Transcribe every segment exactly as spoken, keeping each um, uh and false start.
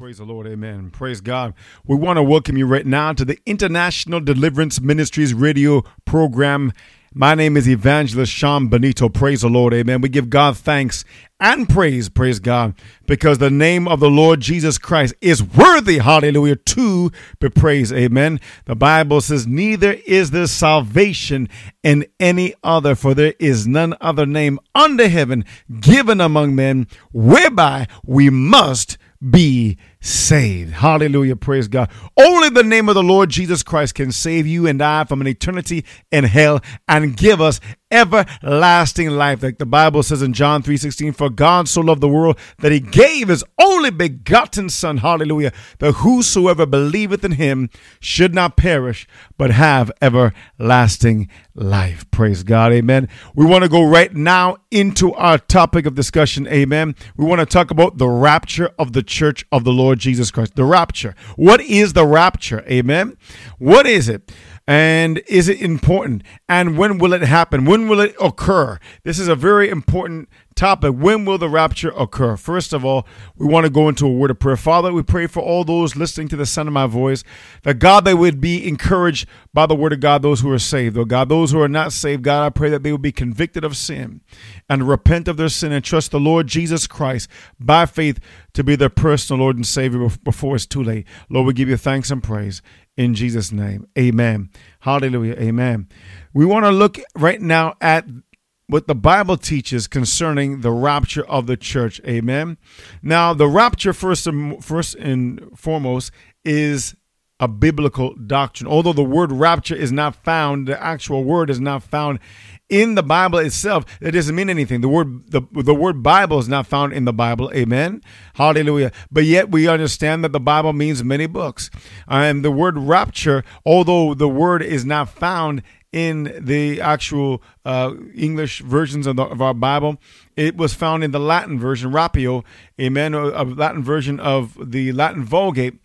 Praise the Lord. Amen. Praise God. We want to welcome you right now to the International Deliverance Ministries radio program. My name is Evangelist Sean Benito. Praise the Lord. Amen. We give God thanks and praise. Praise God. Because the name of the Lord Jesus Christ is worthy. Hallelujah. To be praised. Amen. The Bible says, neither is there salvation in any other, for there is none other name under heaven given among men whereby we must be saved. Hallelujah. Praise God. Only the name of the Lord Jesus Christ can save you and I from an eternity in hell and give us everlasting life. Like the Bible says in John three sixteen, for God so loved the world that he gave his only begotten son. Hallelujah. That whosoever believeth in him should not perish, but have everlasting life. Praise God. Amen. We want to go right now into our topic of discussion. Amen. We want to talk about the rapture of the church of the Lord Jesus Christ. The rapture. What is the rapture? Amen. What is it? And is it important? And when will it happen? When will it occur? This is a very important topic. When will the rapture occur? First of all, we want to go into a word of prayer. Father, we pray for all those listening to the sound of my voice, that God, they would be encouraged by the word of God, those who are saved. Oh God, those who are not saved, God, I pray that they will be convicted of sin and repent of their sin and trust the Lord Jesus Christ by faith to be their personal Lord and Savior before it's too late. Lord, we give you thanks and praise. In Jesus' name, amen. Hallelujah, amen. We want to look right now at what the Bible teaches concerning the rapture of the church, amen. Now, the rapture, first and, first and foremost, is a biblical doctrine. Although the word rapture is not found, the actual word is not found in the Bible itself, it doesn't mean anything. The word the, the word Bible is not found in the Bible. Amen. Hallelujah. But yet we understand that the Bible means many books. And the word rapture, although the word is not found in the actual uh, English versions of, the, of our Bible, it was found in the Latin version, rapio, amen, a Latin version of the Latin Vulgate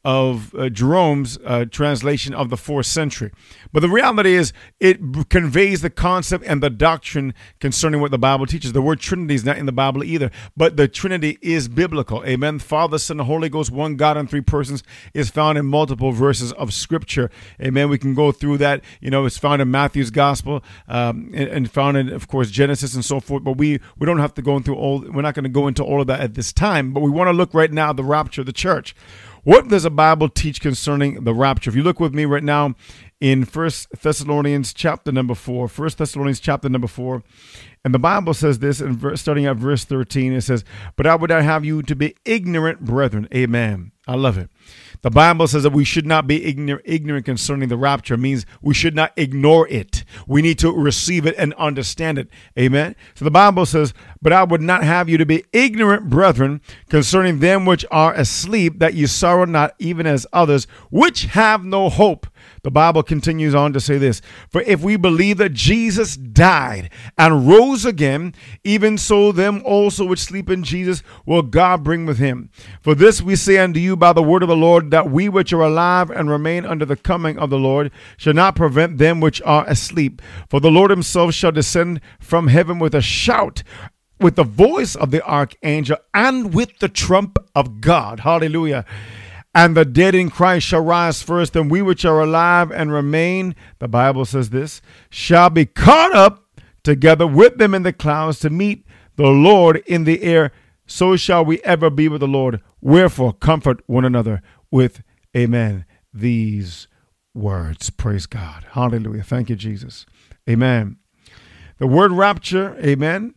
of uh, Jerome's uh, translation of the fourth century. But the reality is it conveys the concept and the doctrine concerning what the Bible teaches. The word Trinity is not in the Bible either, but the Trinity is biblical. Amen. Father, Son, and Holy Ghost, one God in three persons, is found in multiple verses of Scripture. Amen. We can go through that. You know, it's found in Matthew's Gospel um, and, and found in, of course, Genesis and so forth. But we, we don't have to go into all, we're not going to go into all of that at this time. But we want to look right now at the rapture of the church. What does the Bible teach concerning the rapture? If you look with me right now in First Thessalonians chapter number four, First Thessalonians chapter number four, and the Bible says this, in verse, starting at verse thirteen, it says, but I would not have you to be ignorant, brethren. Amen. I love it. The Bible says that we should not be ignorant, ignorant concerning the rapture. It means we should not ignore it. We need to receive it and understand it. Amen. So the Bible says, but I would not have you to be ignorant, brethren, concerning them which are asleep, that ye sorrow not, even as others, which have no hope. The Bible continues on to say this, for if we believe that Jesus died and rose again, even so them also which sleep in Jesus will God bring with him. For this we say unto you by the word of the Lord, that we which are alive and remain under the coming of the Lord shall not prevent them which are asleep. For the Lord himself shall descend from heaven with a shout, with the voice of the archangel, and with the trump of God. Hallelujah. And the dead in Christ shall rise first, and we which are alive and remain, the Bible says this, shall be caught up together with them in the clouds to meet the Lord in the air. So shall we ever be with the Lord. Wherefore, comfort one another with, amen, these words. Praise God. Hallelujah. Thank you, Jesus. Amen. The word rapture, amen,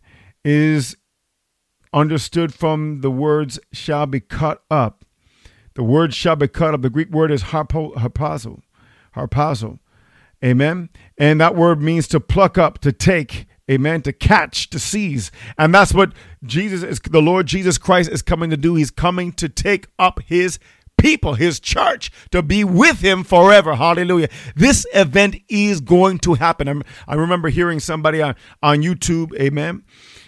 is understood from the words shall be caught up. The word shall be cut up. The Greek word is harpo, harpazo, harpazo. Amen. And that word means to pluck up, to take, amen, to catch, to seize. And that's what Jesus is, the Lord Jesus Christ is coming to do. He's coming to take up his people, his church, to be with him forever. Hallelujah. This event is going to happen. I'm, I remember hearing somebody on, on YouTube, amen,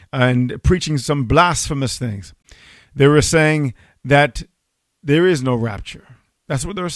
and preaching some blasphemous things. They were saying that there is no rapture. That's what they were saying.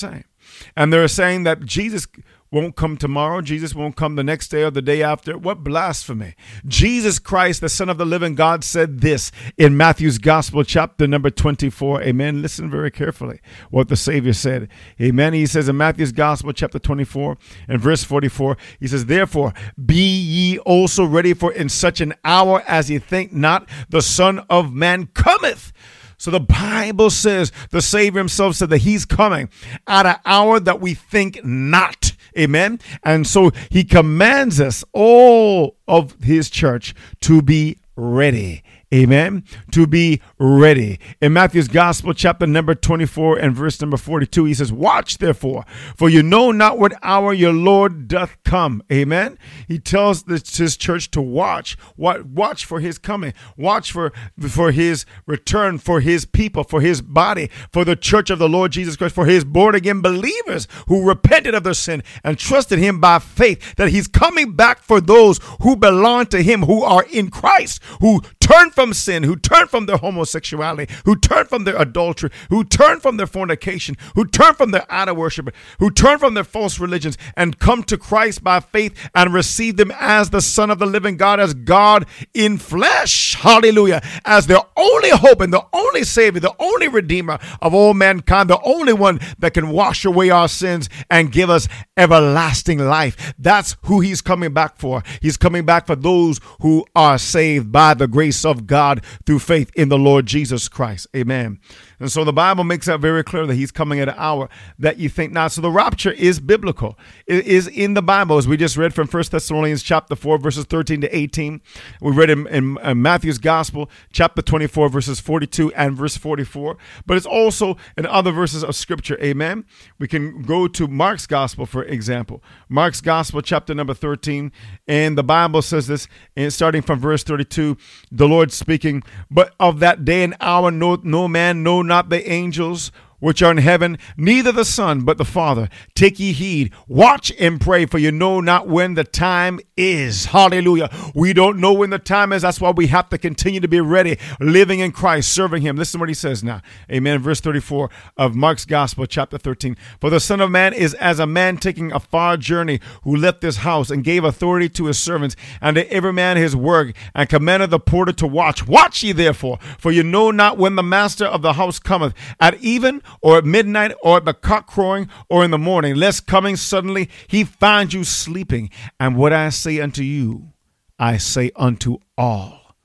And they're saying that Jesus won't come tomorrow. Jesus won't come the next day or the day after. What blasphemy. Jesus Christ, the Son of the living God, said this in Matthew's Gospel, chapter number twenty-four. Amen. Listen very carefully what the Savior said. Amen. He says in Matthew's Gospel, chapter twenty-four and verse forty-four, he says, therefore, be ye also ready, for in such an hour as ye think not, the Son of Man cometh. So the Bible says, the Savior himself said that he's coming at an hour that we think not. Amen. And so he commands us, all of his church, to be ready. Amen. To be ready. In Matthew's Gospel, chapter number twenty-four and verse number forty-two, he says, watch therefore, for you know not what hour your Lord doth come. Amen. He tells this, his church to watch. What watch for his coming. Watch for, for his return, for his people, for his body, for the church of the Lord Jesus Christ, for his born again believers who repented of their sin and trusted him by faith, that he's coming back for those who belong to him, who are in Christ, who turn from sin, who turn from their homosexuality, who turn from their adultery, who turn from their fornication, who turn from their idol worship, who turn from their false religions and come to Christ by faith and receive them as the Son of the living God, as God in flesh. Hallelujah. As their only hope and the only Savior, the only Redeemer of all mankind, the only one that can wash away our sins and give us everlasting life. That's who he's coming back for. He's coming back for those who are saved by the grace of God through faith in the Lord Jesus Christ. Amen. And so the Bible makes that very clear that he's coming at an hour that you think not. So the rapture is biblical. It is in the Bible, as we just read from First Thessalonians chapter four, verses thirteen to eighteen. We read in, in, in Matthew's Gospel, chapter twenty-four, verses forty-two and verse forty-four. But it's also in other verses of Scripture. Amen. We can go to Mark's Gospel, for example. Mark's Gospel, chapter number thirteen. And the Bible says this, and starting from verse thirty-two, the Lord speaking, but of that day and hour no, no man, no not the angels which are in heaven, neither the Son, but the Father. Take ye heed, watch and pray, for you know not when the time is. Hallelujah. We don't know when the time is. That's why we have to continue to be ready, living in Christ, serving him. Listen to what he says now. Amen. Verse thirty-four of Mark's Gospel, chapter thirteen. For the Son of Man is as a man taking a far journey, who left his house and gave authority to his servants, and to every man his work, and commanded the porter to watch. Watch ye therefore, for you know not when the master of the house cometh, at even, or at midnight, or at the cock crowing, or in the morning, lest coming suddenly he find you sleeping. And what I say unto you, I say unto all,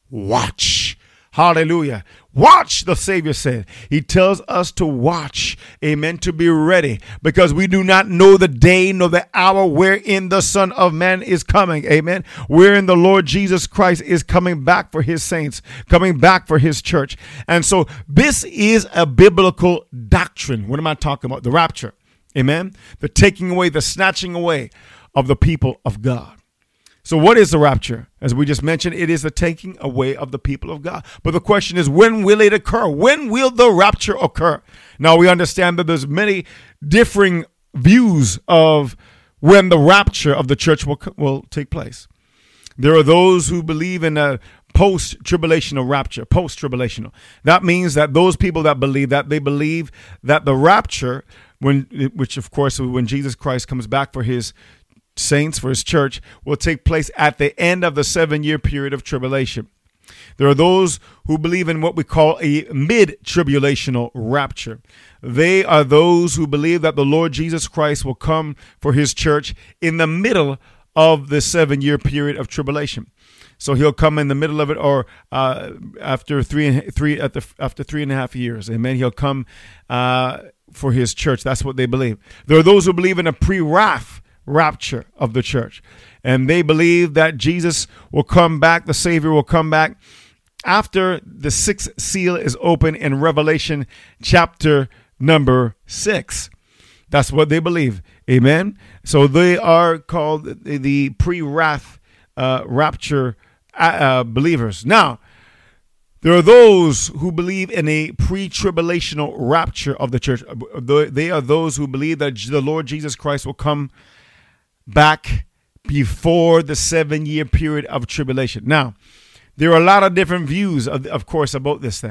watch. Hallelujah. Watch, the Savior said. He tells us to watch, amen, to be ready, because we do not know the day nor the hour wherein the Son of Man is coming, amen, wherein the Lord Jesus Christ is coming back for his saints, coming back for his church. And so this is a biblical doctrine. What am I talking about? The rapture, amen, the taking away, the snatching away of the people of God. So what is the rapture? As we just mentioned, it is the taking away of the people of God. But the question is, when will it occur? When will the rapture occur? Now, we understand that there's many differing views of when the rapture of the church will, will take place. There are those who believe in a post-tribulational rapture, post-tribulational. That means that those people that believe that, they believe that the rapture, when, which of course, when Jesus Christ comes back for his saints, for his church, will take place at the end of the seven-year period of tribulation. There are those who believe in what we call a mid-tribulational rapture. They are those who believe that the Lord Jesus Christ will come for his church in the middle of the seven-year period of tribulation. So he'll come in the middle of it, or uh, after three, three at the, after three and a half years. Amen. He'll come uh, for his church. That's what they believe. There are those who believe in a pre-wrath rapture of the church, and they believe that Jesus will come back, the Savior will come back after the sixth seal is open in Revelation chapter number six. That's what they believe. Amen. So they are called the, the pre-wrath uh, rapture uh, believers. Now, there are those who believe in a pre-tribulational rapture of the church. They are those who believe that the Lord Jesus Christ will come back before the seven-year period of tribulation. Now, there are a lot of different views, of, of course, about this thing.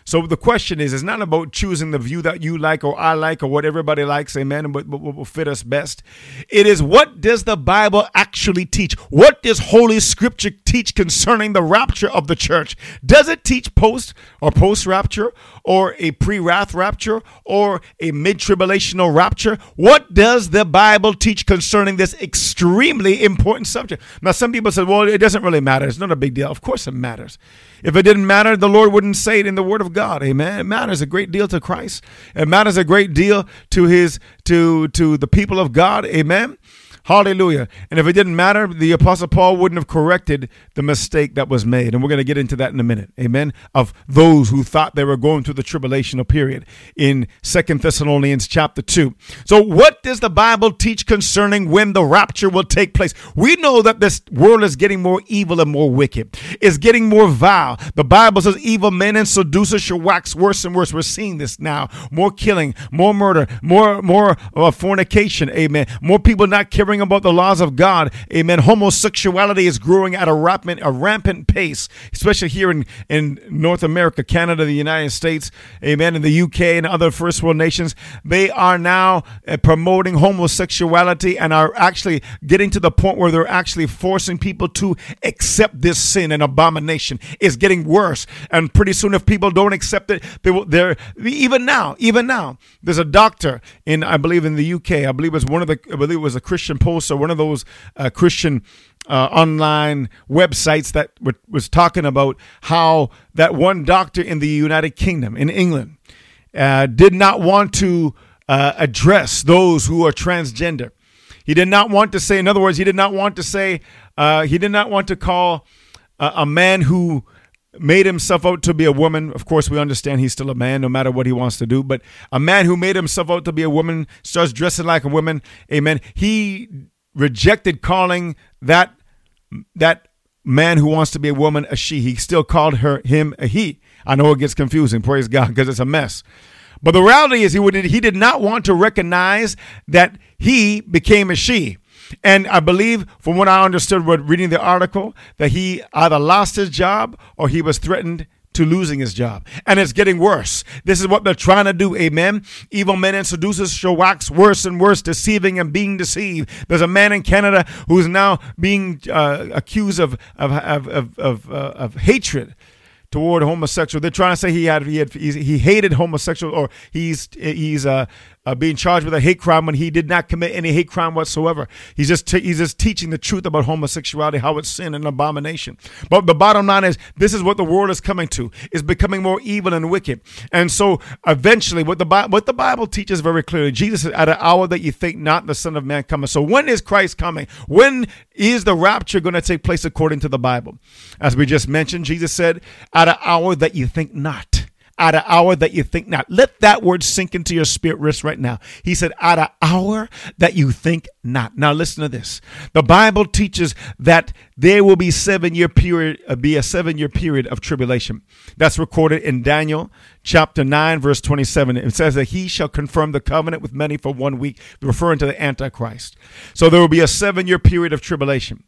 So the question is, it's not about choosing the view that you like or I like or what everybody likes, amen, and what, what will fit us best. It is, what does the Bible actually teach? What does Holy Scripture teach concerning the rapture of the church? Does it teach post or post-rapture or a pre-wrath rapture or a mid-tribulational rapture? What does the Bible teach concerning this extremely important subject? Now, some people say, well, it doesn't really matter. It's not a big deal. Of course it matters. If it didn't matter, the Lord wouldn't say it in the Word of God. Amen. It matters a great deal to Christ. It matters a great deal to his to to the people of God. Amen. Hallelujah. And if it didn't matter, the Apostle Paul wouldn't have corrected the mistake that was made. And we're going to get into that in a minute. Amen. Of those who thought they were going through the tribulational period in Second Thessalonians chapter two. So what does the Bible teach concerning when the rapture will take place? We know that this world is getting more evil and more wicked. It's getting more vile. The Bible says evil men and seducers shall wax worse and worse. We're seeing this now. More killing, more murder, more, more uh, fornication. Amen. More people not caring about the laws of God. Amen. Homosexuality is growing at a rampant, a rampant pace, especially here in, in North America, Canada, the United States, amen, in the U K and other first world nations. They are now uh, promoting homosexuality and are actually getting to the point where they're actually forcing people to accept this sin and abomination. It's getting worse. And pretty soon, if people don't accept it, they will, they're, even now, even now, there's a doctor in, I believe in the U K, I believe it was one of the, I believe it was a Christian Post or one of those uh, Christian uh, online websites that w- was talking about how that one doctor in the United Kingdom, in England, uh, did not want to uh, address those who are transgender. He did not want to say, in other words, he did not want to say, uh, he did not want to call uh, a man who made himself out to be a woman. Of course, we understand he's still a man no matter what he wants to do. But a man who made himself out to be a woman, starts dressing like a woman. Amen. He rejected calling that that man who wants to be a woman a she. He still called her him a he. I know it gets confusing. Praise God, because it's a mess. But the reality is he would he did not want to recognize that he became a she. And I believe, from what I understood when reading the article, that he either lost his job or he was threatened to losing his job. And it's getting worse. This is what they're trying to do. Amen. Evil men and seducers shall wax worse and worse, deceiving and being deceived. There's a man in Canada who's now being uh, accused of of of of, of, uh, of hatred toward homosexual. They're trying to say he had he had he hated homosexual, or he's he's uh, uh, being charged with a hate crime when he did not commit any hate crime whatsoever. He's just t- he's just teaching the truth about homosexuality, how it's sin and abomination. But the bottom line is, this is what the world is coming to. It's becoming more evil and wicked. And so eventually, what the Bi- what the Bible teaches very clearly, Jesus said, "At an hour that you think not, the Son of Man cometh." So when is Christ coming? When is the rapture going to take place according to the Bible? As we just mentioned, Jesus said, "At an hour that you think not." At an hour that you think not. Let that word sink into your spirit wrist right now. He said, at an hour that you think not. Now listen to this. The Bible teaches that there will be seven year period, uh, be a seven year period of tribulation. That's recorded in Daniel chapter nine, verse twenty-seven. It says that he shall confirm the covenant with many for one week, referring to the Antichrist. So there will be a seven year period of tribulation.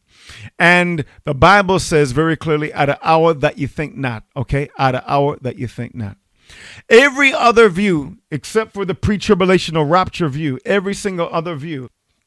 And the Bible says very clearly, at an hour that you think not. Okay. At an hour that you think not. Every other view, except for the pre-tribulational rapture view, every single other view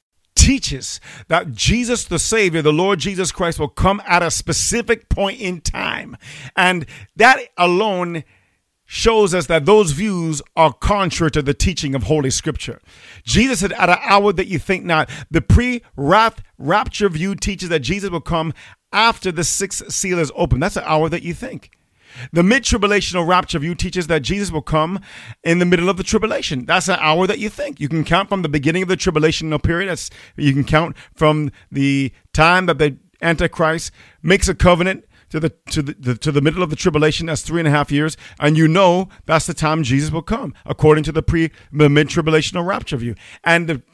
teaches that Jesus, the Savior, the Lord Jesus Christ, will come at a specific point in time. And that alone shows us that those views are contrary to the teaching of Holy Scripture. Jesus said, at an hour that you think not. The pre-wrath rapture view teaches that Jesus will come after the sixth seal is open. That's an hour that you think. The mid-tribulational rapture view teaches that Jesus will come in the middle of the tribulation. That's an hour that you think. You can count from the beginning of the tribulational period. That's, you can count from the time that the Antichrist makes a covenant to the to the, the to the middle of the tribulation. That's three and a half years, and you know that's the time Jesus will come, according to the pre the mid-tribulational rapture view. And the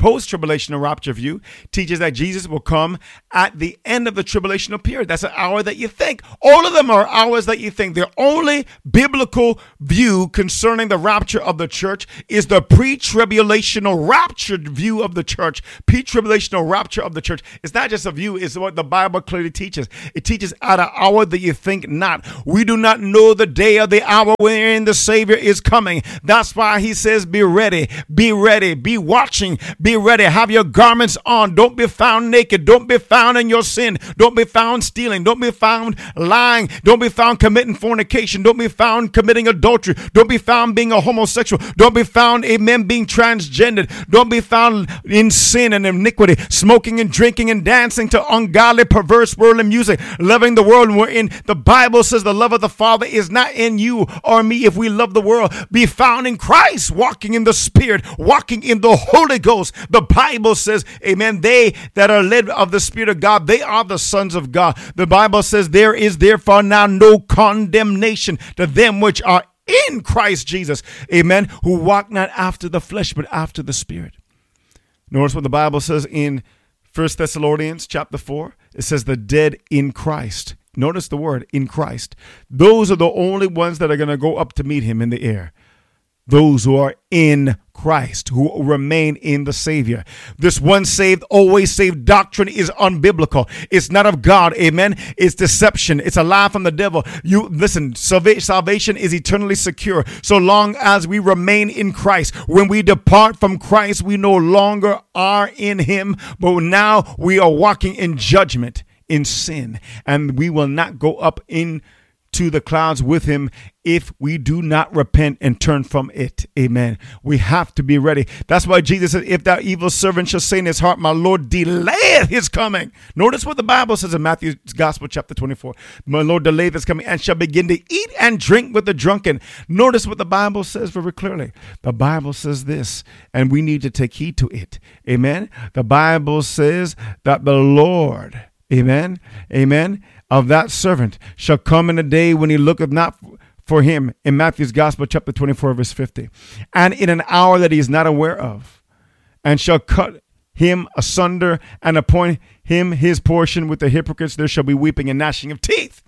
post-tribulational rapture view teaches that Jesus will come at the end of the tribulational period. That's an hour that you think. All of them are hours that you think. The only biblical view concerning the rapture of the church is the pre-tribulational rapture view of the church. Pre-tribulational rapture of the church. It's not just a view. It's what the Bible clearly teaches. It teaches at an hour that you think not. We do not know the day or the hour wherein the Savior is coming. That's why he says, be ready, be ready, be watching, be ready. Have your garments on. Don't be found naked. Don't be found in your sin. Don't be found stealing. Don't be found lying. Don't be found committing fornication. Don't be found committing adultery. Don't be found being a homosexual. Don't be found, amen, being transgendered. Don't be found in sin and iniquity, smoking and drinking and dancing to ungodly, perverse worldly music, loving the world. And we're in the Bible says the love of the Father is not in you or me if we love the world. Be found in Christ, walking in the Spirit, walking in the Holy Ghost. The Bible says, amen, they that are led of the Spirit of God, they are the sons of God. The Bible says there is therefore now no condemnation to them which are in Christ Jesus, amen, who walk not after the flesh, but after the Spirit. Notice what the Bible says in First Thessalonians chapter four. It says the dead in Christ. Notice the word in Christ. Those are the only ones that are going to go up to meet him in the air. Those who are in Christ, who remain in the Savior. This one saved, always saved doctrine is unbiblical. It's not of God. Amen. It's deception. It's a lie from the devil. You listen, salvation is eternally secure so long as we remain in Christ. When we depart from Christ, we no longer are in him, but now we are walking in judgment, in sin, and we will not go up into the clouds with him if we do not repent and turn from it. Amen. We have to be ready. That's why Jesus said, if that evil servant shall say in his heart, my Lord delayeth his coming. Notice what the Bible says in Matthew's Gospel chapter twenty-four. My Lord delayeth his coming and shall begin to eat and drink with the drunken. Notice what the Bible says very clearly. The Bible says this, and we need to take heed to it. Amen. The Bible says that the Lord, amen, amen, of that servant shall come in a day when he looketh not for him, in Matthew's Gospel, chapter twenty-four, verse fifty, and in an hour that he is not aware of, and shall cut him asunder and appoint him his portion with the hypocrites. There shall be weeping and gnashing of teeth.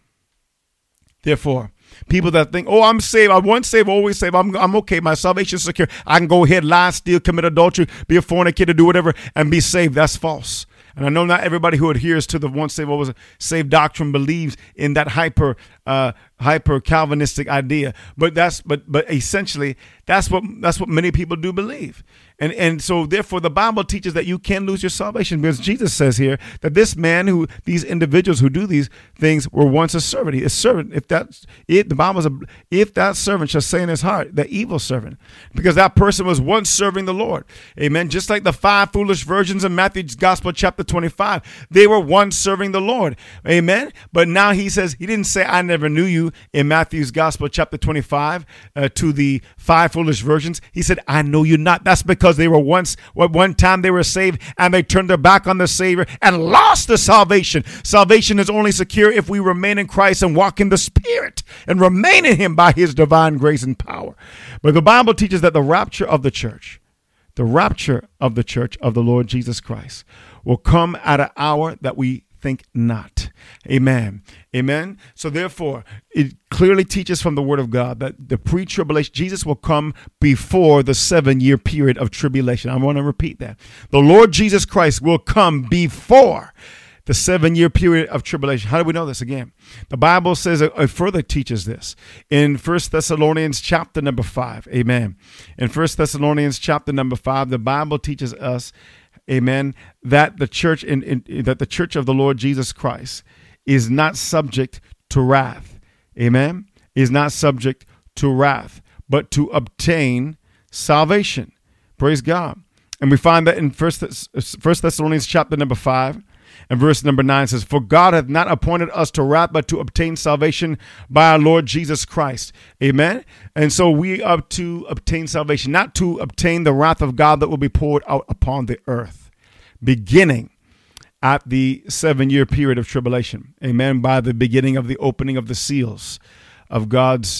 Therefore, people that think, oh, I'm saved, I once saved, always saved, I'm, I'm okay, my salvation is secure, I can go ahead, lie, steal, commit adultery, be a fornicator, do whatever, and be saved. That's false. And I know not everybody who adheres to the once saved, always saved doctrine believes in that hyper, uh, hyper Calvinistic idea. But that's, but, but essentially, that's what that's what many people do believe. And and so therefore, the Bible teaches that you can lose your salvation, because Jesus says here that this man who, these individuals who do these things were once a servant. He is servant. If that, if the Bible is, a, if that servant shall say in his heart, the evil servant, because that person was once serving the Lord. Amen. Just like the five foolish virgins in Matthew's Gospel, chapter twenty-five, they were once serving the Lord. Amen. But now he says, he didn't say, I never knew you in Matthew's Gospel, chapter twenty-five, uh, to the five foolish virgins. He said, I know you not. That's because they were once, at one time they were saved, and they turned their back on the Savior and lost the salvation. Salvation is only secure if we remain in Christ and walk in the Spirit and remain in him by his divine grace and power. But the Bible teaches that the rapture of the church, the rapture of the church of the Lord Jesus Christ will come at an hour that we think not. Amen. Amen. So therefore, it clearly teaches from the word of God that the pre-tribulation, Jesus will come before the seven-year period of tribulation. I want to repeat that. The Lord Jesus Christ will come before the seven-year period of tribulation. How do we know this again? The Bible says, it further teaches this in First Thessalonians chapter number five. Amen. In First Thessalonians chapter number five, the Bible teaches us, amen, that the church in, in that the church of the Lord Jesus Christ is not subject to wrath. Amen. Is not subject to wrath, but to obtain salvation. Praise God. And we find that in First Thessalonians chapter number five and verse number nine says, for God hath not appointed us to wrath, but to obtain salvation by our Lord Jesus Christ. Amen. And so we are to obtain salvation, not to obtain the wrath of God that will be poured out upon the earth, beginning at the seven-year period of tribulation. Amen. By the beginning of the opening of the seals of God's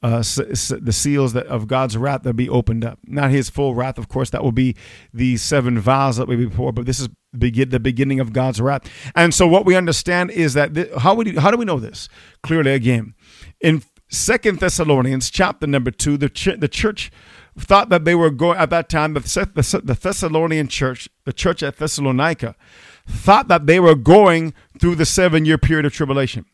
uh, s- s- the seals that of God's wrath that be opened up. Not his full wrath, of course. That will be the seven vials that we before, but this is begin the beginning of God's wrath. And so what we understand is that th- how would you, how do we know this clearly? Again, in Second Thessalonians chapter number two, the ch- the church thought that they were going at that time. The, the, the Thessalonian church, the church at Thessalonica, thought that they were going through the seven-year period of tribulation.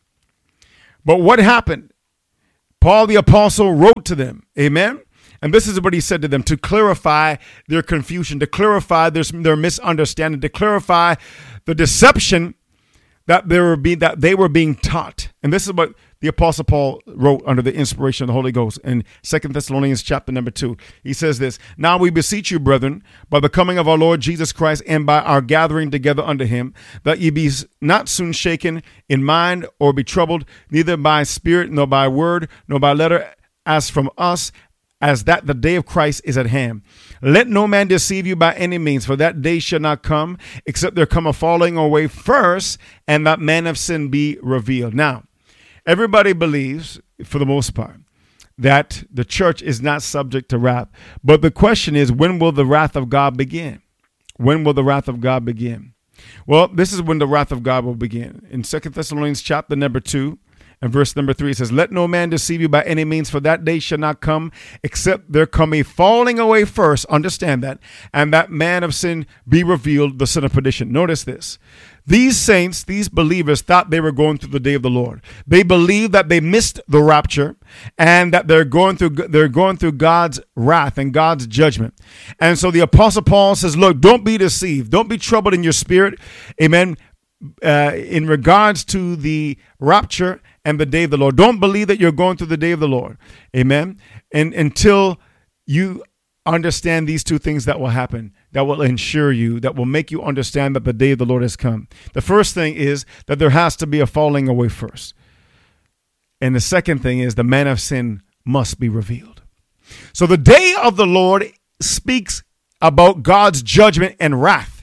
But what happened? Paul the apostle wrote to them, amen? And this is what he said to them to clarify their confusion, to clarify their, their misunderstanding, to clarify the deception that they were being that they were being taught. And this is what the Apostle Paul wrote under the inspiration of the Holy Ghost in Second Thessalonians chapter number two. He says this, "Now we beseech you, brethren, by the coming of our Lord Jesus Christ and by our gathering together unto him, that ye be not soon shaken in mind or be troubled, neither by spirit nor by word nor by letter, as from us, as that the day of Christ is at hand. Let no man deceive you by any means, for that day shall not come, except there come a falling away first, and that man of sin be revealed." Now, everybody believes, for the most part, that the church is not subject to wrath. But the question is, when will the wrath of God begin? When will the wrath of God begin? Well, this is when the wrath of God will begin. In Second Thessalonians chapter number two, and verse number three, it says, "Let no man deceive you by any means, for that day shall not come, except there come a falling away first," understand that, "and that man of sin be revealed, the son of perdition." Notice this. These saints, these believers, thought they were going through the day of the Lord. They believed that they missed the rapture and that they're going through they're going through God's wrath and God's judgment. And so the Apostle Paul says, look, don't be deceived. Don't be troubled in your spirit. Amen. Uh, in regards to the rapture and the day of the Lord. Don't believe that you're going through the day of the Lord. Amen. And until you understand these two things that will happen, that will ensure you, that will make you understand that the day of the Lord has come. The first thing is that there has to be a falling away first. And the second thing is the man of sin must be revealed. So the day of the Lord speaks about God's judgment and wrath.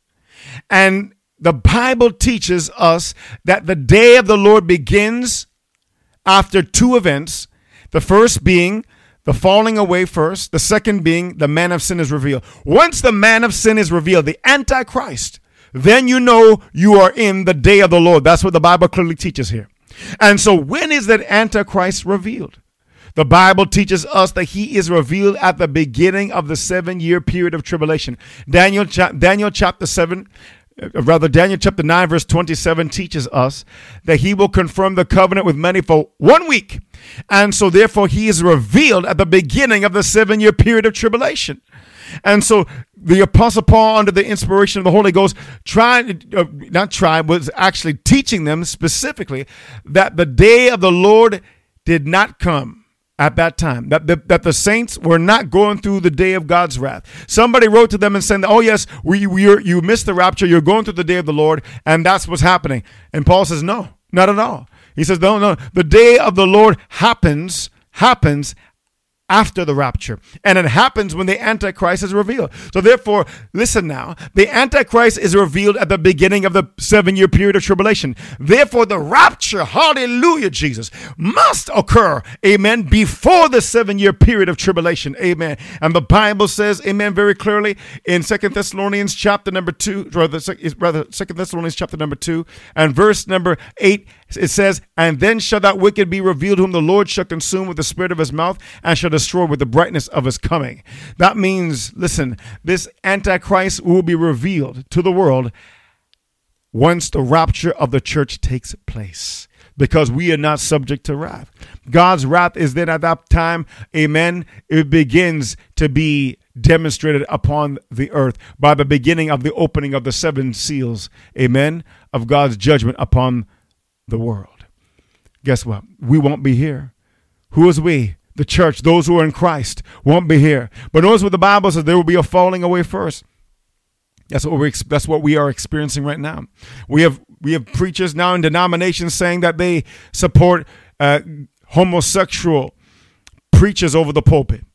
And the Bible teaches us that the day of the Lord begins after two events. The first being the falling away first. The second being the man of sin is revealed. Once the man of sin is revealed, the Antichrist, then you know you are in the day of the Lord. That's what the Bible clearly teaches here. And so when is that Antichrist revealed? The Bible teaches us that he is revealed at the beginning of the seven-year period of tribulation. Daniel, cha- Daniel chapter seven, rather Daniel chapter nine verse twenty-seven teaches us that he will confirm the covenant with many for one week. And so therefore he is revealed at the beginning of the seven-year period of tribulation. And so the Apostle Paul, under the inspiration of the Holy Ghost, tried, uh, not tried, was actually teaching them specifically that the day of the Lord did not come at that time, that the, that the saints were not going through the day of God's wrath. Somebody wrote to them and said, oh, yes, we, we are, you missed the rapture. You're going through the day of the Lord, and that's what's happening. And Paul says, no, not at all. He says, no, no, the day of the Lord happens, happens after the rapture. And it happens when the Antichrist is revealed. So therefore, listen now, the Antichrist is revealed at the beginning of the seven-year period of tribulation. Therefore, the rapture, hallelujah, Jesus, must occur, amen, before the seven-year period of tribulation, amen. And the Bible says, amen, very clearly in Second Thessalonians chapter number two, rather, rather Second Thessalonians chapter number two, and verse number eight, it says, "And then shall that wicked be revealed, whom the Lord shall consume with the spirit of his mouth, and shall destroy with the brightness of his coming." That means, listen, this Antichrist will be revealed to the world once the rapture of the church takes place, because we are not subject to wrath. God's wrath is then at that time, amen, it begins to be demonstrated upon the earth by the beginning of the opening of the seven seals, amen, of God's judgment upon the world. Guess what? We won't be here. Who is we? The church, those who are in Christ, won't be here. But notice what the Bible says, there will be a falling away first. That's what we that's what we are experiencing right now. We have we have preachers now in denominations saying that they support uh, homosexual preachers over the pulpit.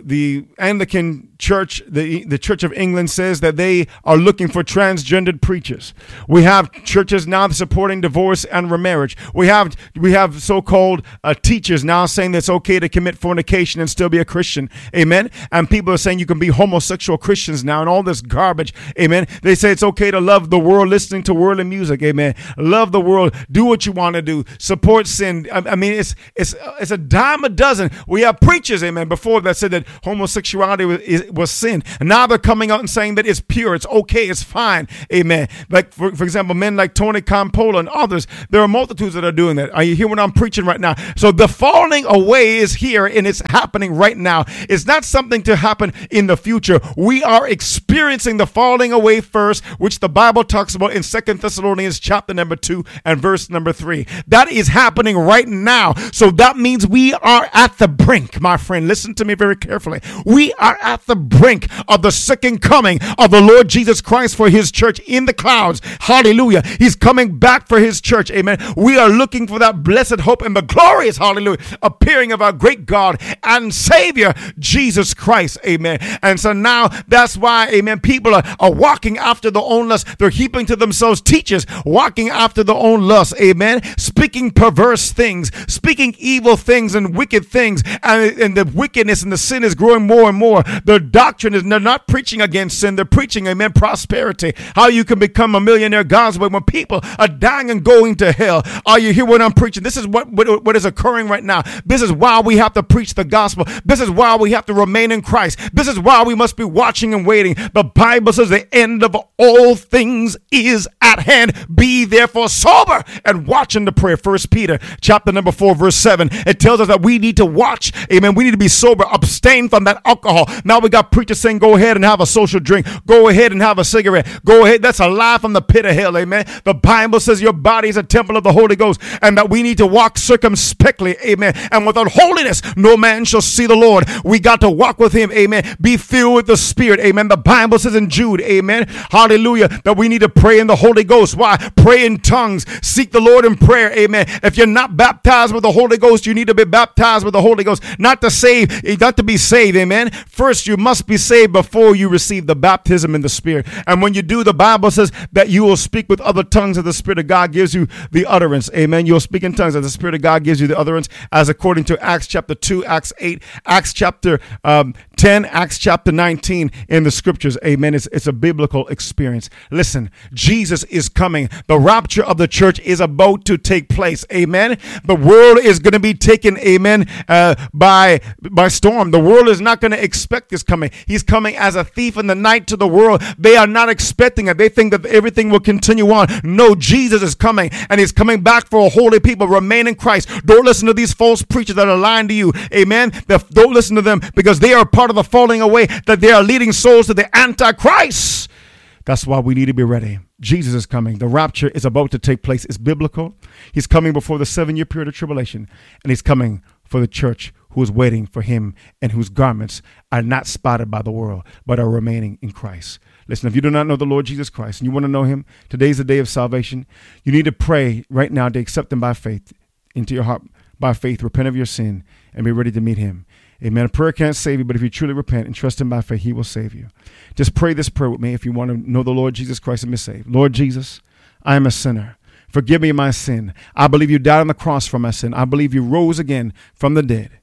the Anglican Church, the the Church of England says that they are looking for transgendered preachers. We have churches now supporting divorce and remarriage. We have we have so-called uh, teachers now saying that it's okay to commit fornication and still be a Christian. Amen. And people are saying you can be homosexual Christians now and all this garbage. Amen. They say it's okay to love the world, listening to worldly music. Amen. Love the world. Do what you want to do. Support sin. I, I mean, it's it's it's a dime a dozen. We have preachers, amen, before that said that homosexuality was, is, was sin. And now they're coming out and saying that it's pure, it's okay, it's fine, amen. Like, for, for example, men like Tony Campolo and others, there are multitudes that are doing that. Are you hearing what I'm preaching right now? So the falling away is here and it's happening right now. It's not something to happen in the future. We are experiencing the falling away first, which the Bible talks about in Second Thessalonians chapter number two and verse number three. That is happening right now. So that means we are at the brink, my friend. Listen to me very carefully. We are at the brink of the second coming of the Lord Jesus Christ for his church in the clouds. Hallelujah. He's coming back for his church. Amen. We are looking for that blessed hope and the glorious, hallelujah, appearing of our great God and Savior, Jesus Christ. Amen. And so now that's why, amen, people are, are walking after their own lust. They're heaping to themselves teachers, walking after their own lust. Amen. Speaking perverse things, speaking evil things and wicked things. And, and the wickedness and the sin is growing more and more. Their doctrine is, they're not preaching against sin. They're preaching, amen, prosperity. How you can become a millionaire God's way when people are dying and going to hell. Are you hear what I'm preaching? This is what, what, what is occurring right now. This is why we have to preach the gospel. This is why we have to remain in Christ. This is why we must be watching and waiting. The Bible says the end of all things is at hand. Be therefore sober and watch in the prayer. First Peter chapter number four, verse seven. It tells us that we need to watch. Amen. We need to be sober, abstain from that alcohol. Now we got preachers saying, go ahead and have a social drink. Go ahead and have a cigarette. Go ahead. That's a lie from the pit of hell. Amen. The Bible says your body is a temple of the Holy Ghost and that we need to walk circumspectly. Amen. And without holiness, no man shall see the Lord. We got to walk with him. Amen. Be filled with the Spirit. Amen. The Bible says in Jude, amen, hallelujah, that we need to pray in the Holy Ghost. Why? Pray in tongues. Seek the Lord in prayer. Amen. If you're not baptized with the Holy Ghost, you need to be baptized with the Holy Ghost. Not to save, not to be saved. Amen. First, you must be saved before you receive the baptism in the Spirit. And when you do, the Bible says that you will speak with other tongues as the Spirit of God gives you the utterance. Amen. You'll speak in tongues as the Spirit of God gives you the utterance, as according to Acts chapter two, Acts eight, Acts chapter um, ten, Acts chapter nineteen in the scriptures. Amen. It's, it's a biblical experience. Listen, Jesus is coming. The rapture of the church is about to take place. Amen. The world is going to be taken, amen, uh, by, by storm. The world is not going to expect this coming. He's coming as a thief in the night to the world. They are not expecting it. They think that everything will continue on. No, Jesus is coming and he's coming back for a holy people. Remain in Christ. Don't listen to these false preachers that are lying to you. Amen. Don't listen to them because they are part of the falling away, that they are leading souls to the Antichrist. That's why we need to be ready. Jesus is coming. The rapture is about to take place. It's biblical. He's coming before the seven-year period of tribulation, and he's coming for the church who is waiting for him and whose garments are not spotted by the world, but are remaining in Christ. Listen, if you do not know the Lord Jesus Christ and you want to know him, today's the day of salvation. You need to pray right now to accept him by faith into your heart, by faith, repent of your sin, and be ready to meet him. Amen. A prayer can't save you, but if you truly repent and trust him by faith, he will save you. Just pray this prayer with me if you want to know the Lord Jesus Christ and be saved. Lord Jesus, I am a sinner. Forgive me my sin. I believe you died on the cross for my sin. I believe you rose again from the dead,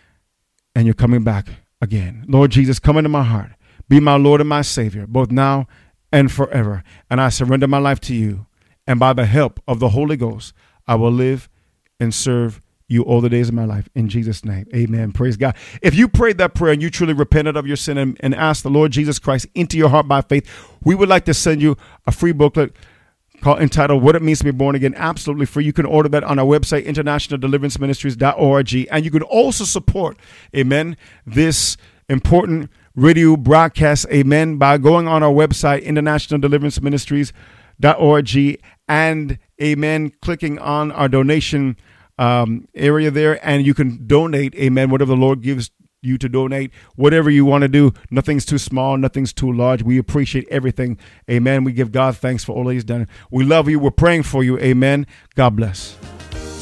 and you're coming back again. Lord Jesus, come into my heart. Be my Lord and my Savior, both now and forever. And I surrender my life to you. And by the help of the Holy Ghost, I will live and serve you all the days of my life. In Jesus' name, amen. Praise God. If you prayed that prayer and you truly repented of your sin and, and asked the Lord Jesus Christ into your heart by faith, we would like to send you a free booklet called entitled What It Means to Be Born Again, absolutely free. You can order that on our website, international deliverance ministries dot org. And you can also support, amen, this important radio broadcast, amen, by going on our website, international deliverance ministries dot org, and, amen, clicking on our donation um, area there, and you can donate, amen, whatever the Lord gives you to donate, whatever you want to do. Nothing's too small, nothing's too large. We appreciate everything, amen. We give God thanks for all he's done. We love you. We're praying for you, amen. God bless.